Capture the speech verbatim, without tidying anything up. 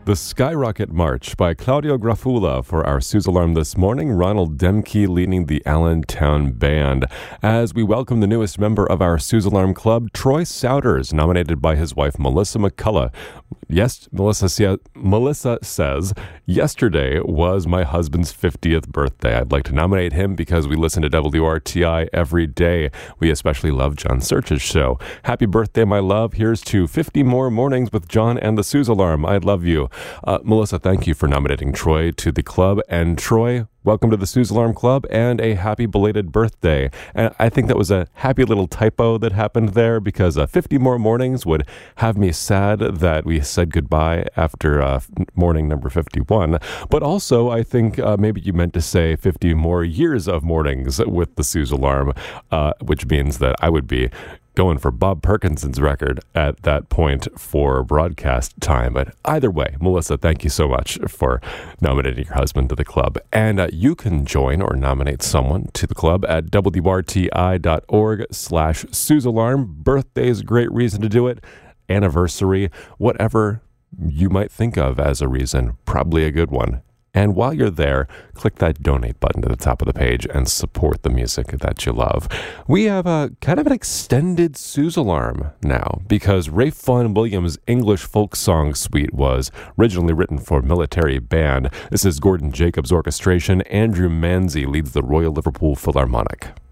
The Skyrocket March by Claudio Grafula for our Suze Alarm this morning. Ronald Demke leading the Allentown Band. As we welcome the newest member of our Suze Alarm Club, Troy Souders, nominated by his wife Melissa McCullough. Yes, Melissa, se- Melissa says, yesterday was my husband's fiftieth birthday. I'd like to nominate him because we listen to W R T I every day. We especially love John Search's show. Happy birthday, my love. Here's to fifty more mornings with John and the Suze Alarm. I love you. Uh, Melissa, thank you for nominating Troy to the club. And Troy, welcome to the Suze Alarm Club and a happy belated birthday. And I think that was a happy little typo that happened there because uh, fifty more mornings would have me sad that we said goodbye after uh, morning number fifty-one. But also, I think uh, maybe you meant to say fifty more years of mornings with the Suze Alarm, uh, which means that I would be going for Bob Perkinson's record at that point for broadcast time. But either way, Melissa, thank you so much for nominating your husband to the club. And uh, you can join or nominate someone to the club at W R T I dot org slash Suze Alarm. Birthday is a great reason to do it. Anniversary, whatever you might think of as a reason, probably a good one. And while you're there, click that donate button at the top of the page and support the music that you love. We have a kind of an extended Suze Alarm now because Ralph Vaughan Williams' English folk song suite was originally written for military band. This is Gordon Jacobs' orchestration. Andrew Manzi leads the Royal Liverpool Philharmonic.